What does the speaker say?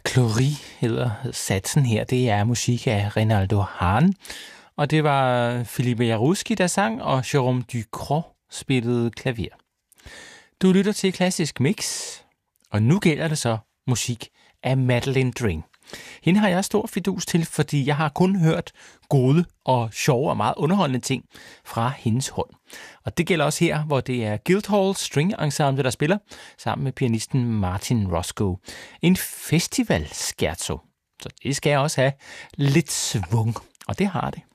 Cloris hedder satsen her. Det er musik af Reynaldo Hahn. Og det var Philippe Jarouski, der sang, og Jérôme Ducrot spillede klaver. Du lytter til Klassisk Mix, og nu gælder det så musik af Madeleine Dring. Hende har jeg stor fidus til, fordi jeg har kun hørt gode og sjove og meget underholdende ting fra hendes hånd. Og det gælder også her, hvor det er Guildhall String Ensemble, der spiller, sammen med pianisten Martin Roscoe. En festivalscherzo. Så det skal også have lidt svung, og det har det.